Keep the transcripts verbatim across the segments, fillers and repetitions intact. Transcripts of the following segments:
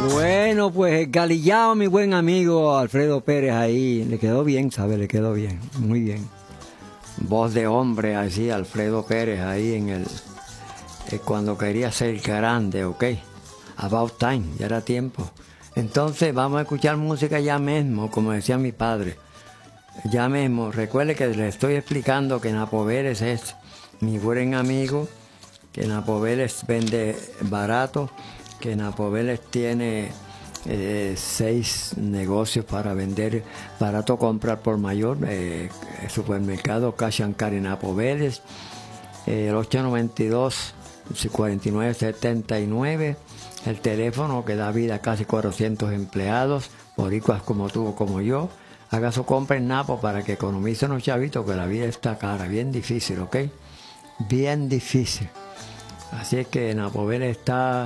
Bueno, pues el galillao, mi buen amigo Alfredo Pérez ahí, le quedó bien, ¿sabe? Le quedó bien, muy bien. Voz de hombre, así, Alfredo Pérez ahí en el... Eh, cuando quería ser grande, ¿ok? About time, ya era tiempo. Entonces vamos a escuchar música ya mismo, como decía mi padre. Ya mismo, recuerde que le estoy explicando que Napo Vélez es mi buen amigo, que Napo Vélez vende barato, que Napo Vélez tiene eh, seis negocios para vender barato, comprar por mayor, eh, supermercado Cash and Carry Napo Vélez, eh, el ocho noventa y dos, cuarenta y nueve setenta y nueve, el teléfono que da vida a casi cuatrocientos empleados, boricuas como tú como yo. Haga su compra en Napo para que economice unos chavitos, que la vida está cara, bien difícil, ¿ok? Bien difícil. Así es que Napo Vélez está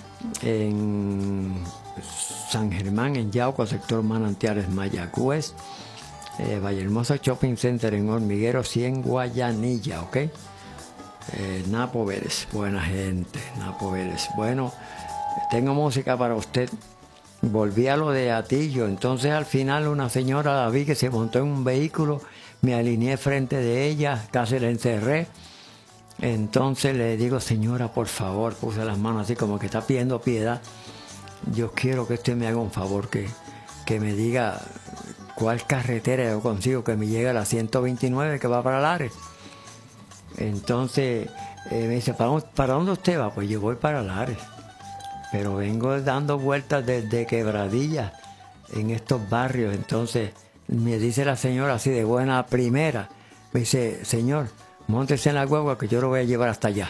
en San Germán, en Yauco, sector Manantiales, Mayagüez, eh, Vallehermosa Shopping Center en Hormiguero cien, Guayanilla, ¿ok? Eh, Napo Vélez, buena gente, Napo Vélez. Bueno, tengo música para usted. Volví a lo de Atillo, entonces al final una señora la vi que se montó en un vehículo, me alineé frente de ella, casi la encerré. Entonces le digo, señora, por favor, puse las manos así como que está pidiendo piedad. Yo quiero que usted me haga un favor, que, que me diga cuál carretera yo consigo que me llegue a la ciento veintinueve que va para Lares. Entonces eh, me dice, ¿para, ¿para dónde usted va? Pues yo voy para Lares, pero vengo dando vueltas desde Quebradilla en estos barrios. Entonces me dice la señora así de buena primera, me dice, señor, móntese en la guagua que yo lo voy a llevar hasta allá.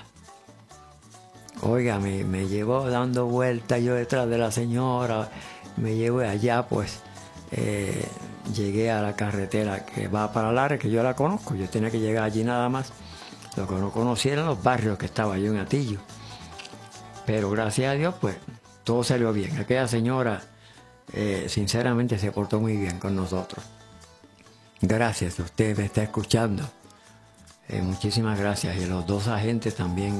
Oiga, me, me llevó dando vueltas yo detrás de la señora, me llevo allá, pues eh, llegué a la carretera que va para Lares, que yo la conozco, yo tenía que llegar allí nada más. Lo que no conocía eran los barrios que estaba yo en Atillo. Pero gracias a Dios, pues, todo salió bien. Aquella señora, eh, sinceramente, se portó muy bien con nosotros. Gracias, usted me está escuchando. Eh, muchísimas gracias. Y los dos agentes también.